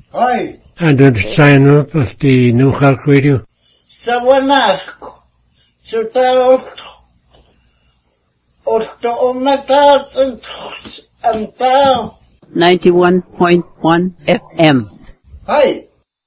Hi. And then sign up at the New Halk Radio. Sawanako. Sutalt. Otto Omatats and Tao. 91.1 FM. Hi.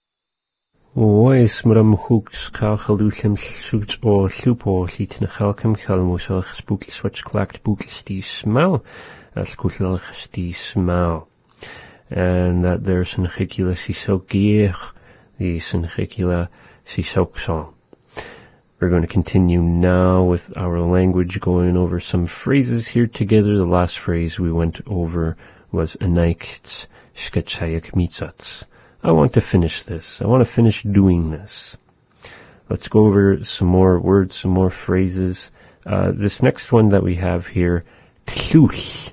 Oes maar am hoeks kalgeluchem suits o slupo liet na chalkem chalmosel gespookl swatch clacked bookles die smell as kutlach die smell. And that there's an hikula si so gear, the sin hikula si so song. We're going to continue now with our language, going over some phrases here together. The last phrase we went over was anaikts shkachayak mitsats. I want to finish this. I want to finish doing this. Let's go over some more words, some more phrases. This next one that we have here, tluch.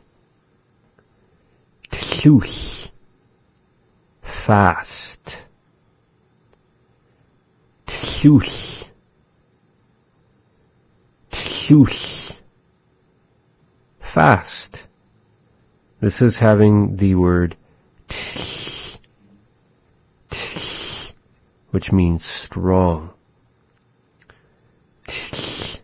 Tluch. Fast. Tluch. Tluch. Fast. This is having the word tch, tch, which means strong. Tch,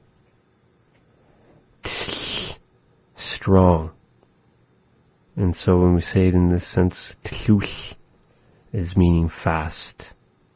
tch, strong. And so when we say it in this sense, tluch is meaning fast.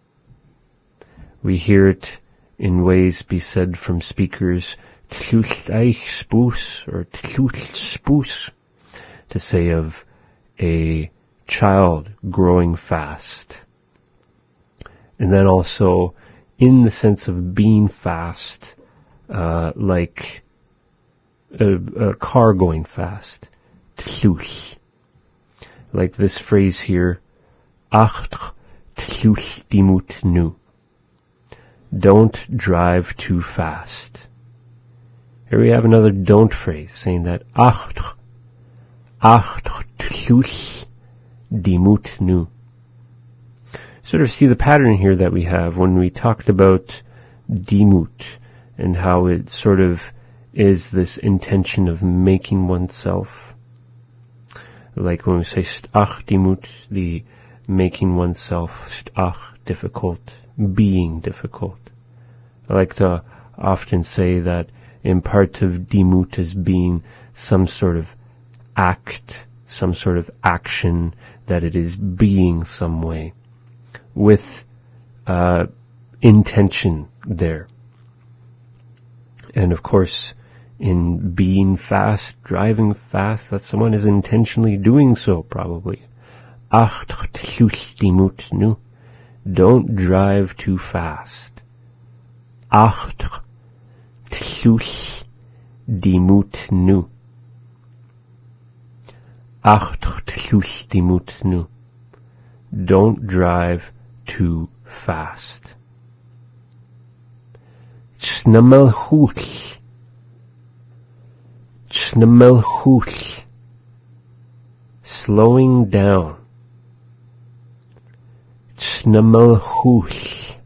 We hear it in ways be said from speakers, tluch eich spoos, or tluch spoos, to say of a child growing fast. And then also in the sense of being fast, like a car going fast. Tluch. Like this phrase here, acht tluch dimut nu. Don't drive too fast. Here we have another don't phrase saying that acht tluch dimut nu. Sort of see the pattern here that we have when we talked about dimut and how it sort of is this intention of making oneself. Like when we say stach dimut, the making oneself, stach, difficult, being difficult. I like to often say that in part of dimut as being some sort of act, some sort of action, that it is being some way, with intention there. And of course, in being fast, driving fast, that someone is intentionally doing so, probably. Acht tluch dimut nu. Don't drive too fast. Acht tluch dimut nu. Acht tluch dimut nu. Don't drive too fast. Tsnamelchuch. Tsnamelchuch. Slowing down. Tsnamelchuch.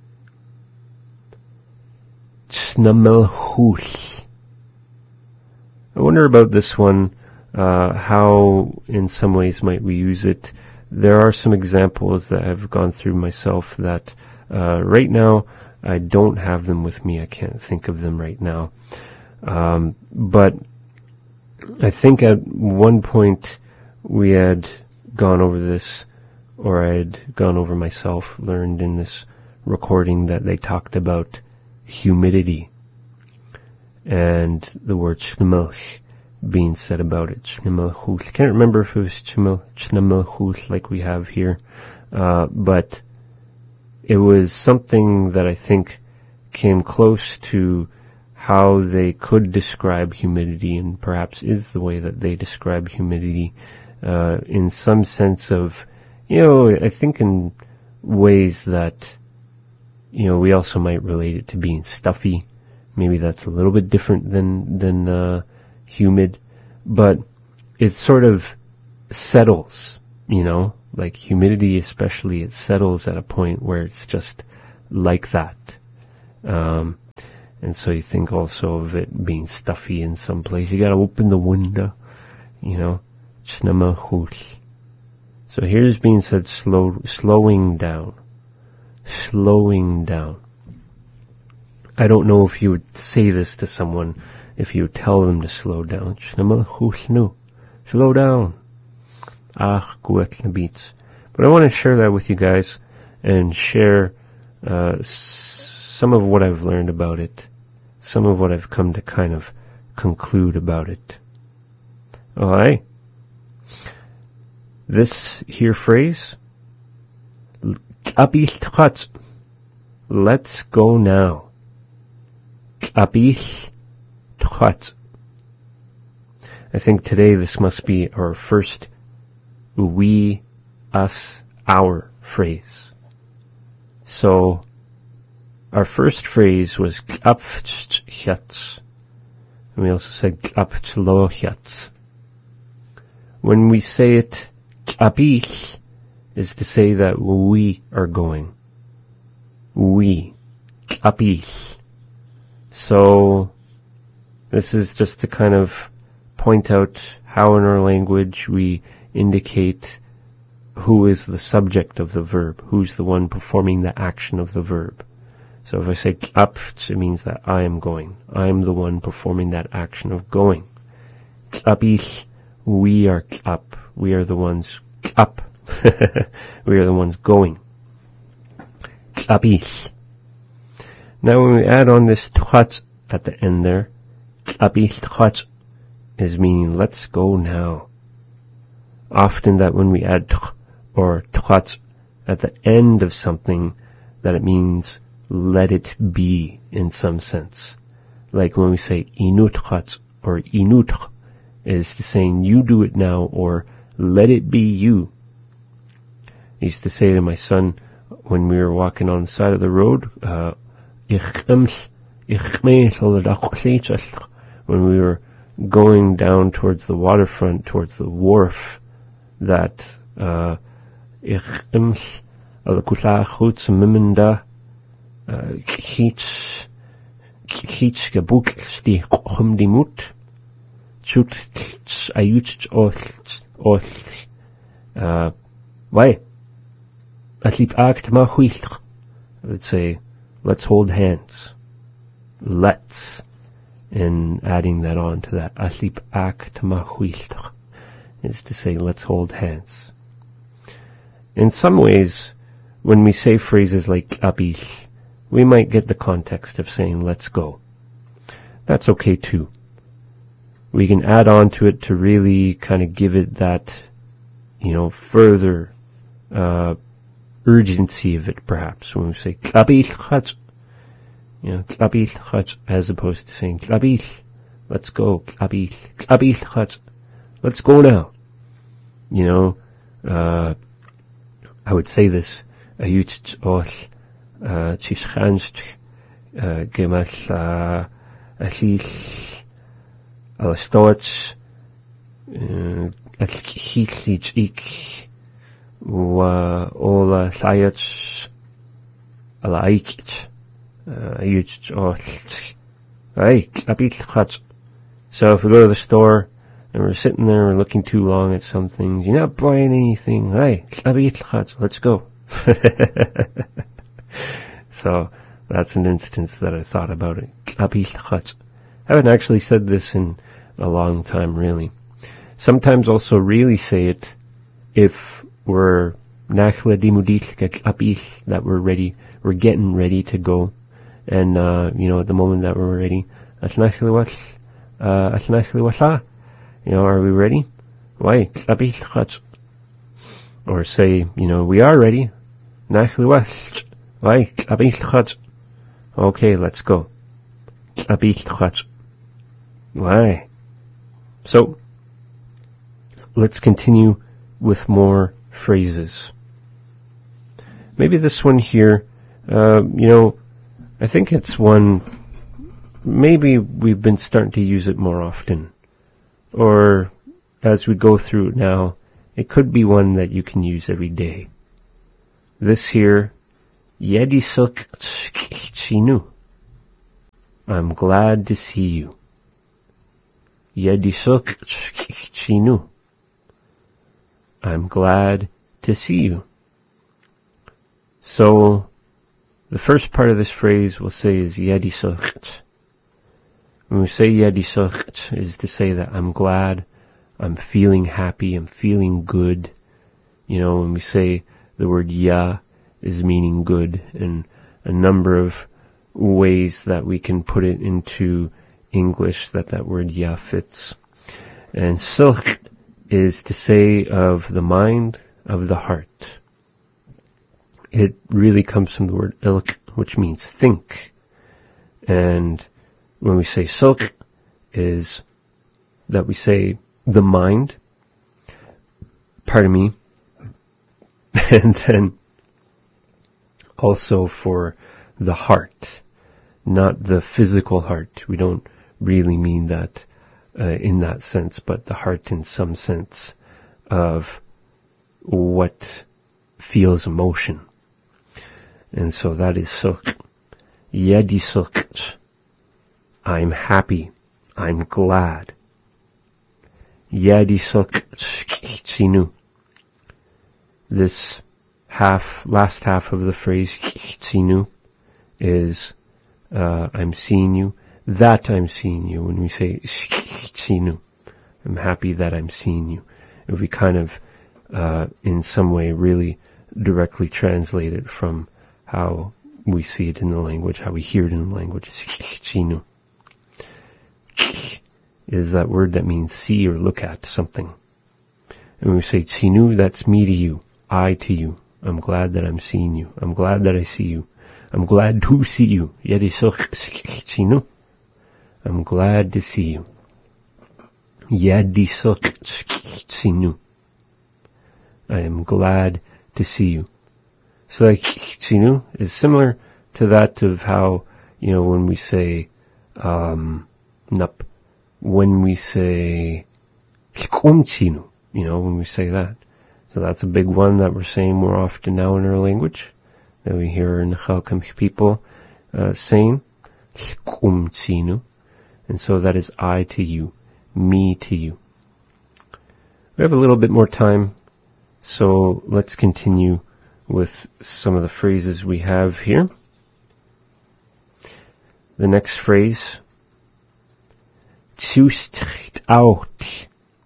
Tsnamelchuch. I wonder about this one, how in some ways might we use it. There are some examples that I've gone through myself that right now I don't have them with me. I can't think of them right now. But I think at one point we had gone over this, or I had gone over myself, learned in this recording that they talked about humidity and the word shnemelch being said about it. Shnemelchuch. Can't remember if it was shnemelchuch like we have here, but it was something that I think came close to how they could describe humidity, and perhaps is the way that they describe humidity, in some sense of, I think in ways that, we also might relate it to being stuffy. Maybe that's a little bit different than humid, but it sort of settles, like humidity especially, it settles at a point where it's just like that. And so you think also of it being stuffy in some place. You gotta open the window, Shnemelchuch. So here's being said slowing down. Slowing down. I don't know if you would say this to someone, if you would tell them to slow down. Slow down. But I want to share that with you guys and share some of what I've learned about it, some of what I've come to kind of conclude about it. Alright? This here phrase, let's go now. I think today this must be our first we, us, our phrase. So, our first phrase was and we also said when we say it, is to say that we are going. We. So, this is just to kind of point out how in our language we indicate who is the subject of the verb, who's the one performing the action of the verb. So if I say up, it means that I am going. I am the one performing that action of going. We are up. We are the ones up. We are the ones going. Now when we add on this tchatz at the end there, is meaning let's go now. Often that when we add tch or tchatz at the end of something, that it means let it be in some sense. Like when we say inu tchatz or inu tch, is to saying you do it now or let it be you. I used to say to my son when we were walking on the side of the road, when we were going down towards the waterfront, towards the wharf, that why? I would say, let's hold hands. Let's. And adding that on to that. Is to say, let's hold hands. In some ways, when we say phrases like we might get the context of saying, let's go. That's okay too. We can add on to it to really kind of give it that, further urgency of it, perhaps, when we say as opposed to saying let's go, let's go now. I would say this, so if we go to the store and we're sitting there and we're looking too long at something, you're not buying anything, let's go. So that's an instance that I thought about it. I haven't actually said this in a long time, really. Sometimes also really say it if we're that we're ready, we're getting ready to go. And, at the moment that we're ready, are we ready? Why? Or say, we are ready. Okay, let's go. Why? So, let's continue with more phrases. Maybe this one here, I think it's one, maybe we've been starting to use it more often. Or, as we go through it now, it could be one that you can use every day. This here, Yedisuk Chinu. I'm glad to see you. Yedisuk Chinu. I'm glad to see you. So, the first part of this phrase we'll say is Yadi Socht. When we say Yadi Socht, is to say that I'm glad, I'm feeling happy, I'm feeling good. You know, when we say the word Ya is meaning good, and a number of ways that we can put it into English that word Ya fits. And Socht is to say of the mind, of the heart. It really comes from the word ilk, which means think. And when we say silk, is that we say the mind, pardon me, and then also for the heart, not the physical heart. We don't really mean that in that sense, but the heart in some sense of what feels emotion. And so that is silk. Yadi silk. I'm happy. I'm glad. Yadi silk chinu. This last half of the phrase chinu is I'm seeing you. That I'm seeing you. When we say chinu, I'm happy that I'm seeing you. If we kind of in some way really directly translate it from how we see it in the language, how we hear it in the language, chinu is that word that means see or look at something. And when we say chinu, that's me to you, I to you. I'm glad that I'm seeing you. I'm glad that I see you. I'm glad to see you. Yadi chinu. I'm glad to see you. Yadi chinu. I am glad to see you. So like chinu is similar to that of how, you know, when we say nup, when we say chinu, you know, when we say that. So that's a big one that we're saying more often now in our language, that we hear in the Chalkam people saying chinu. And so that is I to you, me to you. We have a little bit more time, so let's continue with some of the phrases we have here. The next phrase, zustricht out.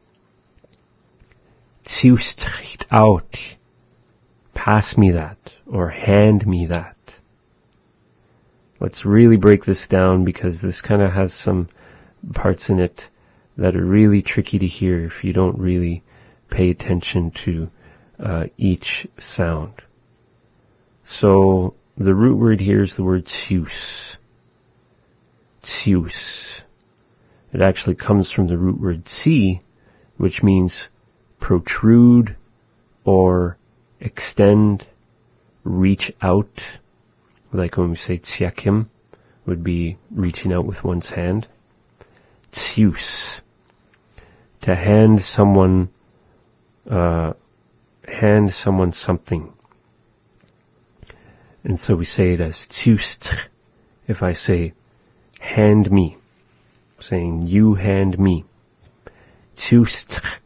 Zustricht out. Pass me that, or hand me that. Let's really break this down, because this kind of has some parts in it that are really tricky to hear if you don't really pay attention to each sound. So the root word here is the word tzus. Tzus. It actually comes from the root word tsi, which means protrude or extend, reach out. Like when we say tsiakim, would be reaching out with one's hand. Tzus. To hand someone something. And so we say it as tzus. If I say, hand me, saying, you hand me. Tzus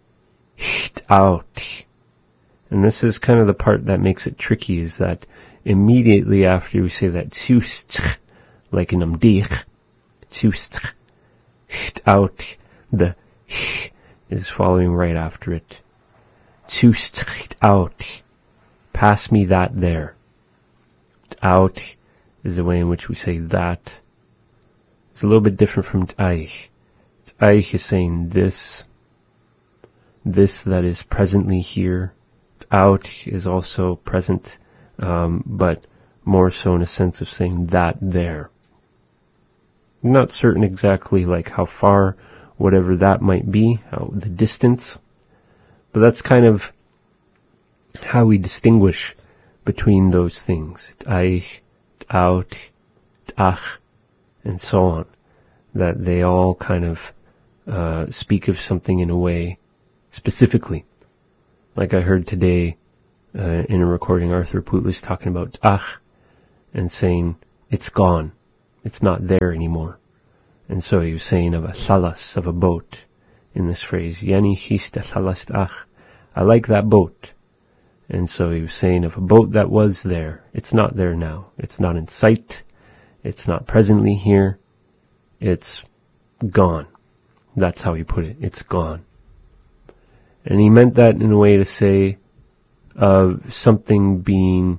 out. And this is kind of the part that makes it tricky, is that immediately after we say that tzus, like in amdich, tzus out, the is following right after it. Tzus out. Pass me that there. Out is the way in which we say that. It's a little bit different from t'aich. T'aich is saying this that is presently here. Out is also present, but more so in a sense of saying that there. I'm not certain exactly like how far, whatever that might be, how the distance, but that's kind of how we distinguish between those things, t'aich, t'aut, t'ach, and so on, that they all kind of speak of something in a way specifically. Like I heard today in a recording, Arthur Putlis talking about t'ach and saying it's gone, it's not there anymore. And so he was saying of a thalas, of a boat, in this phrase, Yani hista thalas t'ach. I like that boat. And so he was saying of a boat that was there, it's not there now. It's not in sight. It's not presently here. It's gone. That's how he put it. It's gone. And he meant that in a way to say something being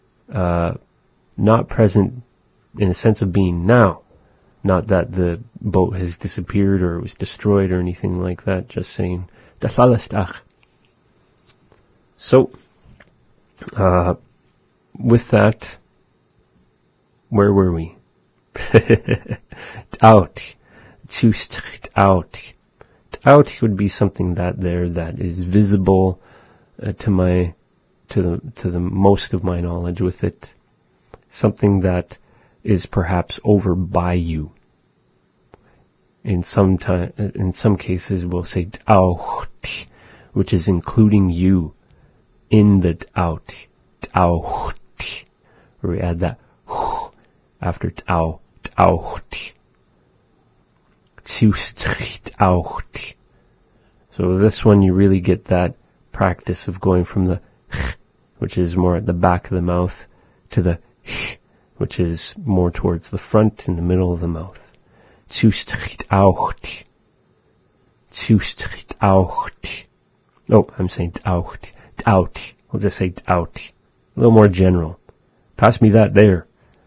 not present in a sense of being now. Not that the boat has disappeared or it was destroyed or anything like that. Just saying, das alles ach. So, with that, where were we? Out. Out. Out would be something that is visible to the most of my knowledge with it. Something that is perhaps over by you. In some cases we'll say out, which is including you in the out. Out. Or we add that after out. Out. Out. So this one you really get that practice of going from the which is more at the back of the mouth to the which is more towards the front in the middle of the mouth. Out. Out. Oh, I'm saying out. Out. We'll just say out. A little more general. Pass me that there.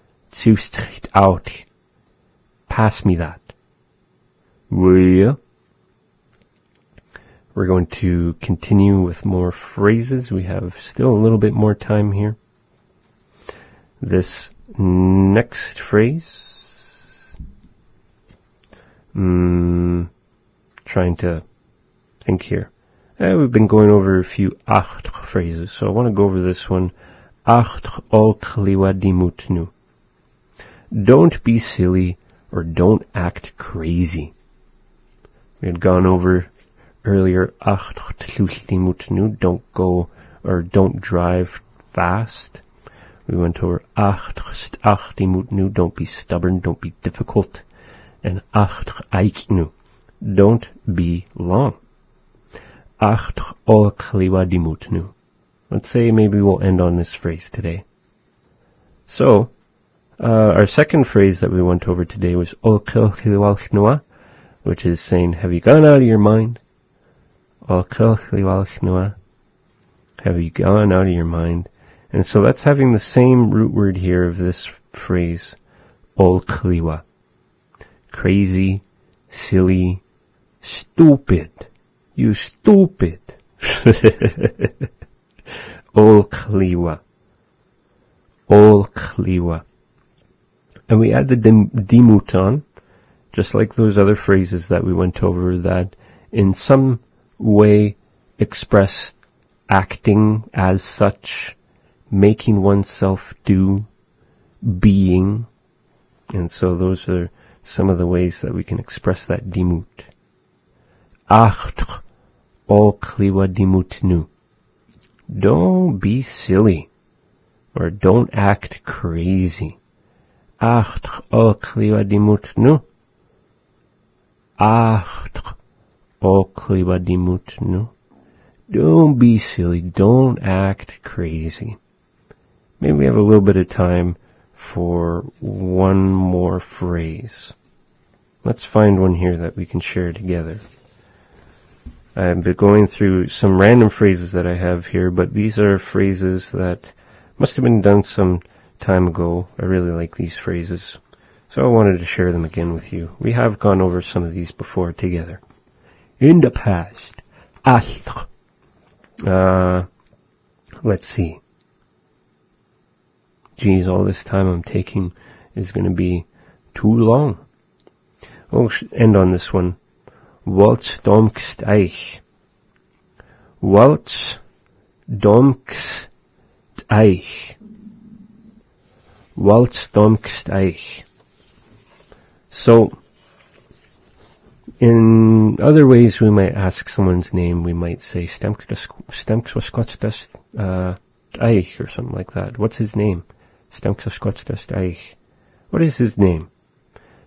Out. Pass me that. We're going to continue with more phrases. We have still a little bit more time here. This next phrase, trying to think here. We've been going over a few acht phrases, so I want to go over this one. Acht ol kliwa dimutnu. Don't be silly or don't act crazy. We had gone over earlier, acht dimutnu, don't go or don't drive fast. We went over acht dimutnu, don't be stubborn, don't be difficult. And acht aiknu, don't be long. Acht ol kliwa dimutnu. Let's say maybe we'll end on this phrase today. So, our second phrase that we went over today was ol kliwa, which is saying, have you gone out of your mind? Ol kliwa, have you gone out of your mind? And so that's having the same root word here of this phrase, ol kliwa. Crazy, silly, stupid. You stupid. Ol kliwa. Ol kliwa. And we add the dimut on, just like those other phrases that we went over that in some way express acting as such, making oneself do, being. And so those are some of the ways that we can express that dimut. Acht ol kliwa dimutnu. Don't be silly or don't act crazy. Acht ol kliwa dimutnu. Acht ol kliwa dimutnu. Don't be silly, don't act crazy. Maybe we have a little bit of time for one more phrase. Let's find one here that we can share together. I've been going through some random phrases that I have here, but these are phrases that must have been done some time ago. I really like these phrases, so I wanted to share them again with you. We have gone over some of these before together. In the past, let's see. Geez, all this time I'm taking is going to be too long. We'll end on this one. Waltz domkst eich. Waltz domkst eich. Waltz domkst eich. So, in other ways we might ask someone's name. We might say stemks was kotstest eich or something like that. What's his name? Stemks was kotstest eich. What is his name?